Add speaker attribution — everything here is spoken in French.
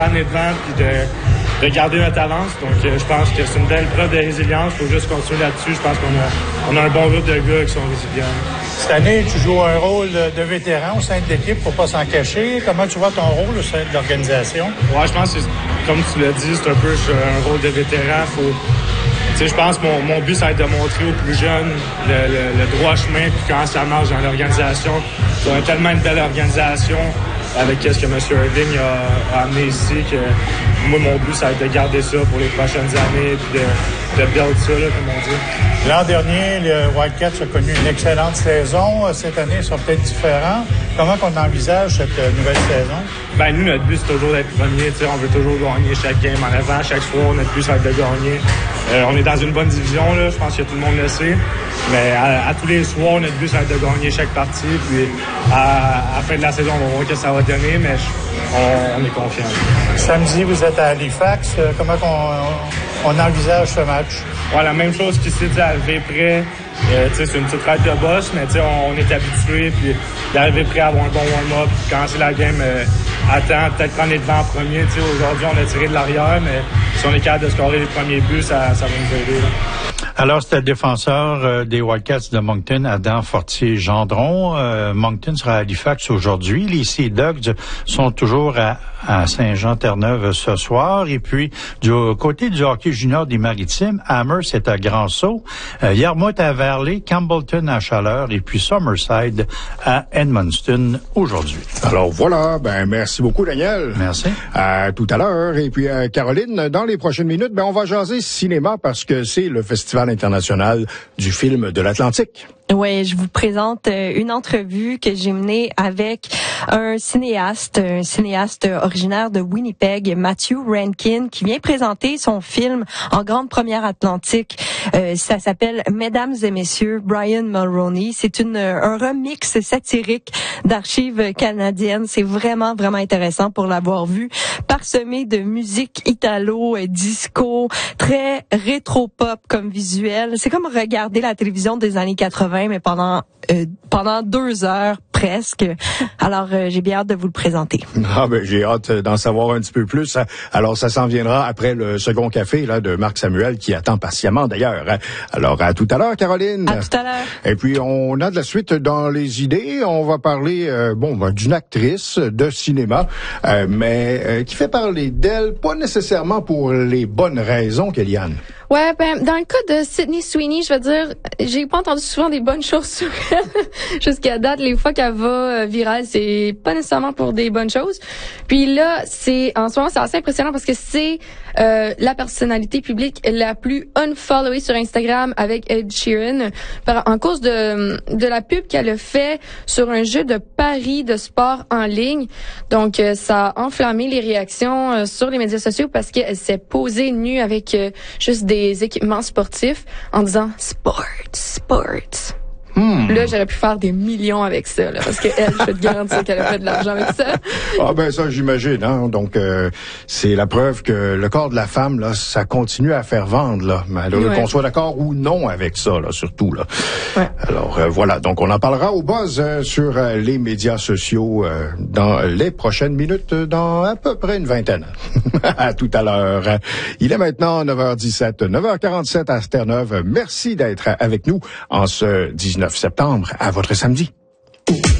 Speaker 1: année devant puis de garder notre avance. Donc, je pense que c'est une belle preuve de résilience. Il faut juste continuer là-dessus. Je pense qu'on a un bon groupe de gars qui sont résilients.
Speaker 2: Cette année, tu joues un rôle de vétéran au sein de l'équipe, faut pas s'en cacher. Comment tu vois ton rôle au sein de l'organisation?
Speaker 1: Ouais, je pense que, comme tu l'as dit, c'est un peu un rôle de vétéran. Je pense que mon but, ça va être de montrer aux plus jeunes le droit chemin puis quand ça marche dans l'organisation. On a tellement une belle organisation avec ce que M. Irving a amené ici que moi, mon but, ça va être de garder ça pour les prochaines années puis de build ça, là, comme on dit.
Speaker 2: L'an dernier, le Wildcats a connu une excellente saison. Cette année, ils sont peut-être différents. Comment on envisage cette nouvelle saison?
Speaker 1: Ben nous, notre but, c'est toujours d'être premier. On veut toujours gagner chaque game en avant. Chaque soir, notre but, ça va être de gagner. On est dans une bonne division, là. Je pense que tout le monde le sait. Mais à tous les soirs, notre but, ça va être de gagner chaque partie. Puis à la fin de la saison, on va voir ce que ça va donner, mais on est confiant.
Speaker 2: Samedi, vous êtes à Halifax. Comment on envisage ce match?
Speaker 1: Ouais, la même chose qu'ici, arriver prêt. C'est une petite ride de boss, mais on est habitué. Puis d'arriver prêt à avoir un bon warm-up, commencer la game à temps, peut-être prendre les devants en premier. Aujourd'hui, on a tiré de l'arrière, mais si on est capable de scorer les premiers buts, ça va nous aider. Là.
Speaker 2: Alors, c'était le défenseur des Wildcats de Moncton, Adam Fortier-Gendron. Moncton sera à Halifax aujourd'hui. Les Sea Dogs sont toujours à Saint-Jean-Terre-Neuve ce soir. Et puis, du côté du hockey junior des Maritimes, Amherst est à Grand-Sault, Yarmouth à Verley, Campbellton à Chaleur et puis Summerside à Edmundston aujourd'hui.
Speaker 3: Alors voilà, merci beaucoup Daniel.
Speaker 2: Merci.
Speaker 3: À tout à l'heure. Et puis Caroline, dans les prochaines minutes, on va jaser cinéma parce que c'est le Festival international du film de l'Atlantique.
Speaker 4: Oui, je vous présente une entrevue que j'ai menée avec un cinéaste originaire de Winnipeg, Matthew Rankin, qui vient présenter son film en grande première Atlantique. Ça s'appelle Mesdames et Messieurs, Brian Mulroney. C'est un remix satirique d'archives canadiennes. C'est vraiment, vraiment intéressant pour l'avoir vu, parsemé de musique italo, disco, très rétro-pop comme visuel. C'est comme regarder la télévision des années 80, mais pendant 2 heures presque. Alors, j'ai bien hâte de vous le présenter.
Speaker 3: J'ai hâte d'en savoir un petit peu plus. Alors, ça s'en viendra après le second café là de Marc Samuel qui attend patiemment d'ailleurs. Alors, à tout à l'heure, Caroline.
Speaker 4: À tout à l'heure.
Speaker 3: Et puis, on a de la suite dans les idées. On va parler d'une actrice de cinéma, mais qui fait parler d'elle, pas nécessairement pour les bonnes raisons, Kéliane.
Speaker 5: Ouais, dans le cas de Sydney Sweeney, je veux dire, j'ai pas entendu souvent des bonnes choses sur elle. Jusqu'à date, les fois qu'elle va virale, c'est pas nécessairement pour des bonnes choses. Puis là, en ce moment, c'est assez impressionnant parce que c'est la personnalité publique la plus unfollowée sur Instagram avec Ed Sheeran en cause de la pub qu'elle a fait sur un jeu de paris de sport en ligne. Donc, ça a enflammé les réactions sur les médias sociaux parce qu'elle s'est posée nue avec juste des équipements sportifs en disant sports. Là, j'aurais pu faire des millions avec ça, là, parce que elle, je peux te garantir qu'elle a fait de l'argent avec ça.
Speaker 3: Ça, j'imagine, hein. Donc, c'est la preuve que le corps de la femme, là, ça continue à faire vendre, là. Qu'on soit d'accord ou non avec ça, là, surtout, là.
Speaker 5: Ouais.
Speaker 3: Alors, voilà. Donc, on en parlera au buzz sur les médias sociaux dans les prochaines minutes, dans à peu près une vingtaine. À tout à l'heure. Il est maintenant 9h17, 9h47 à Terre-Neuve. Merci d'être avec nous en ce 19 septembre à votre samedi.